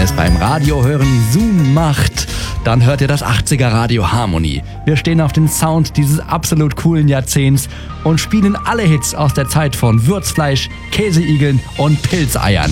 es beim Radiohören Zoom macht, dann hört ihr das 80er Radio Harmony. Wir stehen auf dem Sound dieses absolut coolen Jahrzehnts und spielen alle Hits aus der Zeit von Würzfleisch, Käseigeln und Pilzeiern.